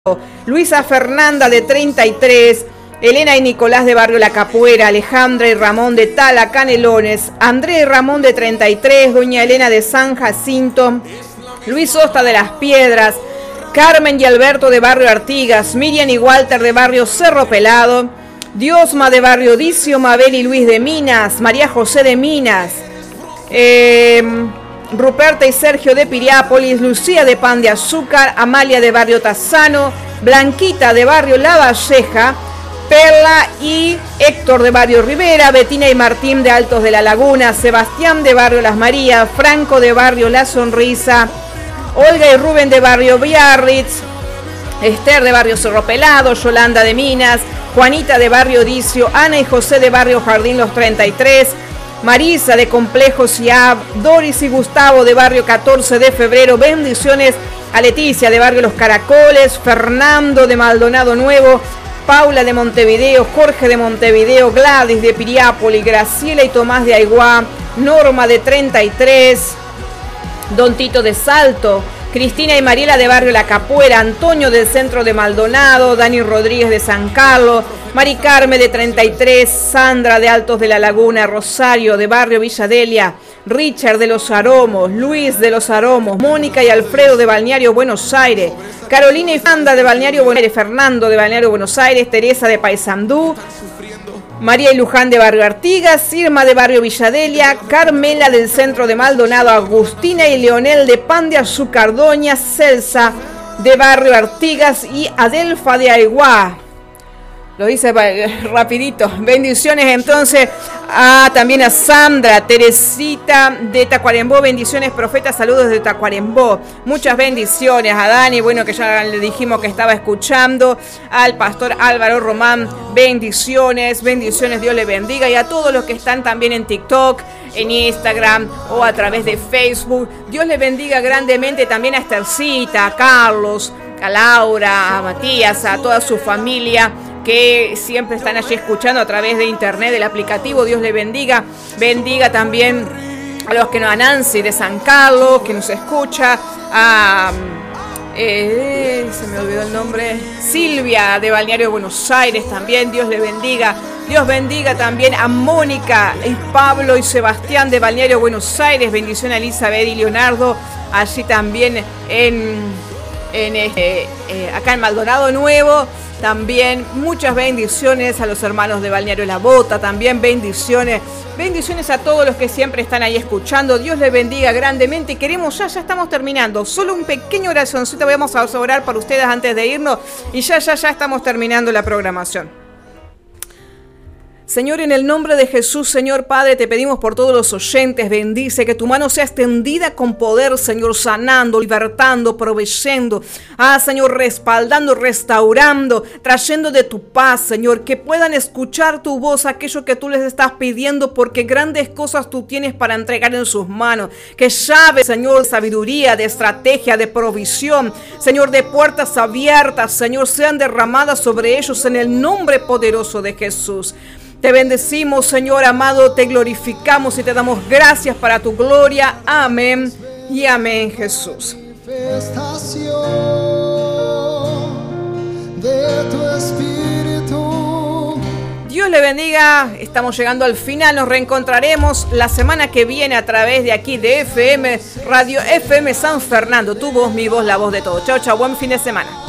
Luisa Fernanda de 33, Elena y Nicolás de Barrio La Capuera, Alejandra y Ramón de Tala, Canelones, André y Ramón de 33, Doña Elena de San Jacinto, Luis Osta de Las Piedras, Carmen y Alberto de Barrio Artigas, Miriam y Walter de Barrio Cerro Pelado, Diosma de Barrio Dicio, Mabel y Luis de Minas, María José de Minas, Ruperta y Sergio de Piriápolis, Lucía de Pan de Azúcar, Amalia de Barrio Tazano, Blanquita de Barrio La Valleja, Perla y Héctor de Barrio Rivera, Betina y Martín de Altos de la Laguna, Sebastián de Barrio Las Marías, Franco de Barrio La Sonrisa, Olga y Rubén de Barrio Biarritz, Esther de Barrio Cerro Pelado, Yolanda de Minas, Juanita de Barrio Dicio, Ana y José de Barrio Jardín Los 33, Marisa de Complejo Siab, Doris y Gustavo de Barrio 14 de Febrero, bendiciones a Leticia de Barrio Los Caracoles, Fernando de Maldonado Nuevo, Paula de Montevideo, Jorge de Montevideo, Gladys de Piriápolis, Graciela y Tomás de Aiguá, Norma de 33, Don Tito de Salto, Cristina y Mariela de Barrio La Capuera, Antonio del Centro de Maldonado, Dani Rodríguez de San Carlos, Mari Carmen de 33, Sandra de Altos de la Laguna, Rosario de Barrio Villadelia, Richard de Los Aromos, Luis de Los Aromos, Mónica y Alfredo de Balneario Buenos Aires, Carolina y Fanda de Balneario Buenos Aires, Fernando de Balneario Buenos Aires, Teresa de Paysandú, María y Luján de Barrio Artigas, Irma de Barrio Villadelia, Carmela del Centro de Maldonado, Agustina y Leonel de Pan de Azúcar, Doña Celsa de Barrio Artigas y Adelfa de Aiguá. Lo dice rapidito. Bendiciones entonces también a Sandra, Teresita de Tacuarembó. Bendiciones, profeta, saludos de Tacuarembó. Muchas bendiciones a Dani, bueno, que ya le dijimos que estaba escuchando. Al pastor Álvaro Román, bendiciones, Dios le bendiga. Y a todos los que están también en TikTok, en Instagram o a través de Facebook. Dios le bendiga grandemente también a Estercita, a Carlos, a Laura, a Matías, a toda su familia que siempre están allí escuchando a través de internet, del aplicativo. Dios le bendiga. Bendiga también a los que nos, a Nancy de San Carlos, que nos escucha, a se me olvidó el nombre, Silvia de Balneario Buenos Aires también. Dios le bendiga. Dios bendiga también a Mónica, Pablo y Sebastián de Balneario Buenos Aires. Bendición a Elizabeth y Leonardo, allí también acá en Maldonado Nuevo. También muchas bendiciones a los hermanos de Balneario La Bota, también bendiciones a todos los que siempre están ahí escuchando. Dios les bendiga grandemente. Queremos ya estamos terminando. Solo un pequeño oracioncito vamos a orar para ustedes antes de irnos y ya estamos terminando la programación. Señor, en el nombre de Jesús, Señor Padre, te pedimos por todos los oyentes, bendice, que tu mano sea extendida con poder, Señor, sanando, libertando, proveyendo, Señor, respaldando, restaurando, trayendo de tu paz, Señor, que puedan escuchar tu voz, aquello que tú les estás pidiendo, porque grandes cosas tú tienes para entregar en sus manos, que llaves, Señor, de sabiduría, de estrategia, de provisión, Señor, de puertas abiertas, Señor, sean derramadas sobre ellos en el nombre poderoso de Jesús. Te bendecimos, Señor amado, te glorificamos y te damos gracias para tu gloria. Amén y amén, Jesús. Dios le bendiga. Estamos llegando al final. Nos reencontraremos la semana que viene a través de aquí de FM, Radio FM San Fernando. Tu voz, mi voz, la voz de todos. Chao, chao. Buen fin de semana.